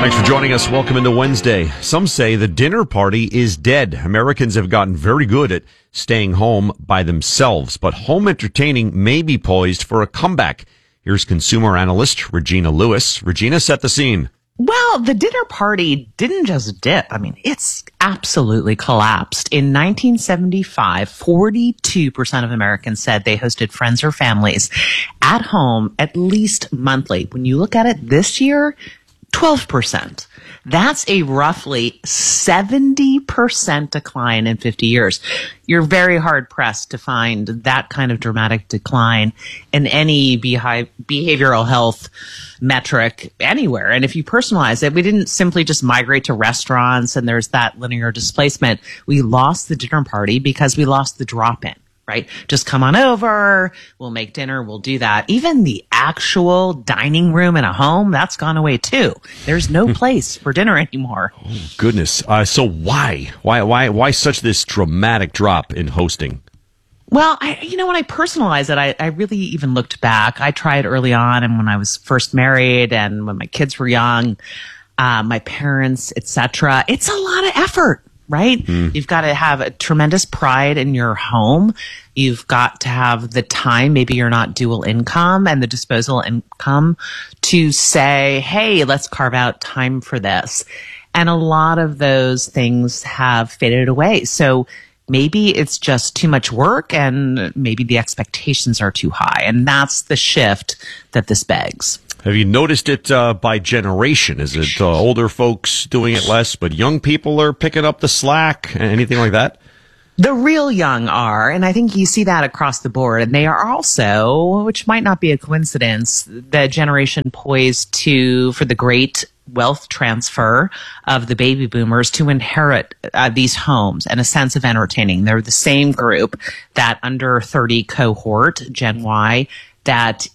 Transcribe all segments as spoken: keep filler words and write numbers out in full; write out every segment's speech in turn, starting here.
Thanks for joining us. Welcome into Wednesday. Some say the dinner party is dead. Americans have gotten very good at staying home by themselves, but home entertaining may be poised for a comeback. Here's consumer analyst Regina Lewis. Regina, set the scene. Well, the dinner party didn't just dip. I mean, it's absolutely collapsed. In nineteen seventy-five, forty-two percent of Americans said they hosted friends or families at home at least monthly. When you look at it this year, twelve percent. That's a roughly seventy percent decline in fifty years. You're very hard pressed to find that kind of dramatic decline in any behi- behavioral health metric anywhere. And if you personalize it, we didn't simply just migrate to restaurants and there's that linear displacement. We lost the dinner party because we lost the drop-in. Right? Just come on over. We'll make dinner. We'll do that. Even the actual dining room in a home, that's gone away too. There's no place for dinner anymore. Oh, goodness. Uh, so why? Why, why, why such this dramatic drop in hosting? Well, I, you know, when I personalize it, I, I really even looked back. I tried early on and when I was first married and when my kids were young, uh, my parents, et cetera. It's a lot of effort. Right? Mm. You've got to have a tremendous pride in your home. You've got to have the time. Maybe you're not dual income and the disposable income to say, hey, let's carve out time for this. And a lot of those things have faded away. So maybe it's just too much work and maybe the expectations are too high. And that's the shift that this begs. Have you noticed it uh, by generation? Is it uh, older folks doing it less, but young people are picking up the slack? Anything like that? The real young are, and I think you see that across the board. And they are also, which might not be a coincidence, the generation poised to, for the great wealth transfer of the baby boomers to inherit uh, these homes and a sense of entertaining. They're the same group, that under thirty cohort, Gen Y, that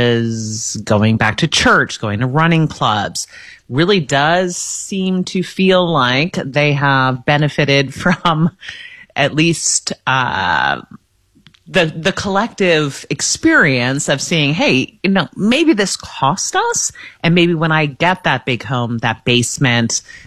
is going back to church, going to running clubs, really does seem to feel like they have benefited from at least uh, the the collective experience of seeing, hey, you know, maybe this cost us, and maybe when I get that big home, that basement,